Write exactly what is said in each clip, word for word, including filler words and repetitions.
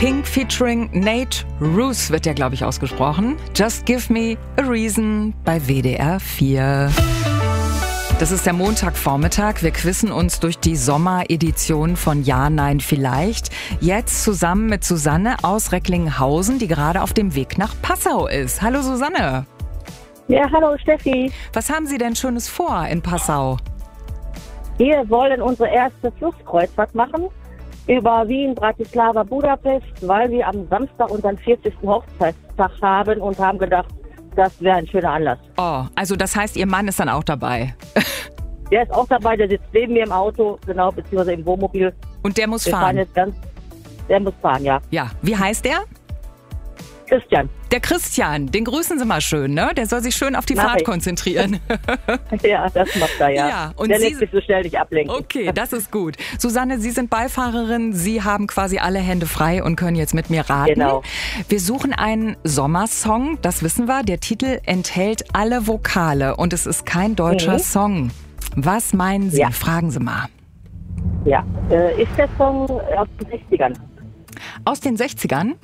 Pink featuring Nate Ruess wird ja, glaube ich, ausgesprochen. Just Give Me a Reason bei W D R vier. Das ist der Montagvormittag. Wir quizzen uns durch die Sommeredition von Ja, Nein, Vielleicht. Jetzt zusammen mit Susanne aus Recklinghausen, die gerade auf dem Weg nach Passau ist. Hallo Susanne. Ja, hallo Steffi. Was haben Sie denn Schönes vor in Passau? Wir wollen unsere erste Flusskreuzfahrt machen über Wien, Bratislava, Budapest, weil wir am Samstag unseren vierzigsten Hochzeitstag haben und haben gedacht, das wäre ein schöner Anlass. Oh, also das heißt, Ihr Mann ist dann auch dabei? Der ist auch dabei, der sitzt neben mir im Auto, genau, beziehungsweise im Wohnmobil. Und der muss wir fahren? fahren jetzt ganz, der muss fahren, ja. Ja, wie heißt der? Christian. Der Christian, den grüßen Sie mal schön, ne? Der soll sich schön auf die Mach Fahrt ich. konzentrieren. Ja, das macht er, ja. Ja, und der Sie lässt sich so schnell nicht ablenken. Okay, das ist gut. Susanne, Sie sind Beifahrerin. Sie haben quasi alle Hände frei und können jetzt mit mir raten. Genau. Wir suchen einen Sommersong, das wissen wir. Der Titel enthält alle Vokale und es ist kein deutscher Mhm. Song. Was meinen Sie? Ja. Fragen Sie mal. Ja, äh, ist der Song aus den sechzigern? Aus den sechzigern?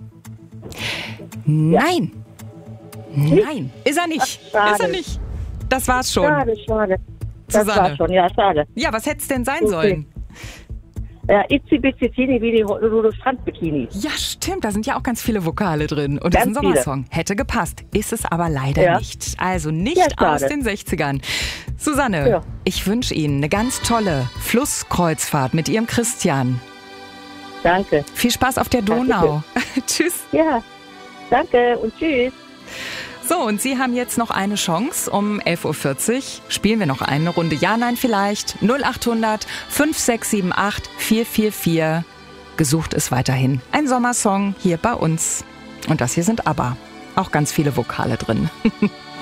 Nein. Nein, ist er nicht. Ach, schade. Ist er nicht. Das war's schon. Schade, schade. Das Susanne. war schon, ja, schade. Ja, was hätte es denn sein Okay. sollen? Ja, Itzi Bitzi Tini wie die Rudolf Strandbikini. Ja, stimmt, da sind ja auch ganz viele Vokale drin. Und Ganz das ist ein Sommersong. Hätte gepasst, ist es aber leider Ja. nicht. Also nicht Ja, schade. aus den sechzigern. Susanne, Ja. ich wünsche Ihnen eine ganz tolle Flusskreuzfahrt mit Ihrem Christian. Danke. Viel Spaß auf der Donau. Tschüss. Ja, danke und tschüss. So, und Sie haben jetzt noch eine Chance. Um elf Uhr vierzig spielen wir noch eine Runde Ja, Nein, Vielleicht. null acht hundert fünf sechs sieben acht vier vier vier. Gesucht ist weiterhin ein Sommersong hier bei uns. Und das hier sind ABBA. Auch ganz viele Vokale drin.